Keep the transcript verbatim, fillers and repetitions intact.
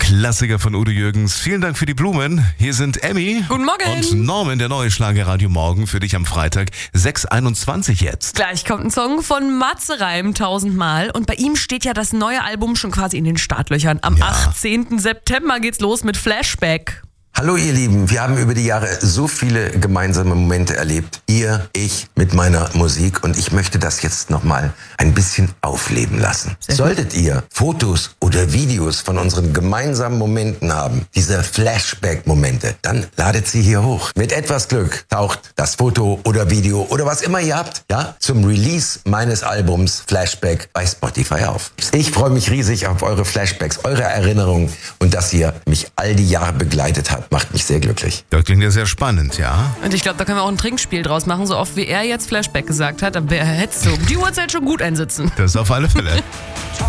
Klassiker von Udo Jürgens. Vielen Dank für die Blumen. Hier sind Emmy. Guten Morgen. Und Norman, der neue Schlagerradio Morgen für dich am Freitag. sechs Uhr einundzwanzig jetzt. Gleich kommt ein Song von Matze Reim, tausendmal. Und bei ihm steht ja das neue Album schon quasi in den Startlöchern. Am Ja. achtzehnten September geht's los mit Flashback. Hallo ihr Lieben, wir haben über die Jahre so viele gemeinsame Momente erlebt. Ihr, ich mit meiner Musik, und ich möchte das jetzt nochmal ein bisschen aufleben lassen. Solltet ihr Fotos oder Videos von unseren gemeinsamen Momenten haben, diese Flashback-Momente, dann ladet sie hier hoch. Mit etwas Glück taucht das Foto oder Video oder was immer ihr habt, ja, zum Release meines Albums Flashback bei Spotify auf. Ich freue mich riesig auf eure Flashbacks, eure Erinnerungen, und dass ihr mich all die Jahre begleitet habt. Macht mich sehr glücklich. Das klingt ja sehr spannend, ja? Und ich glaube, da können wir auch ein Trinkspiel draus machen. So oft wie er jetzt Flashback gesagt hat, dann hättest du um die Uhrzeit schon gut einsitzen. Das auf alle Fälle.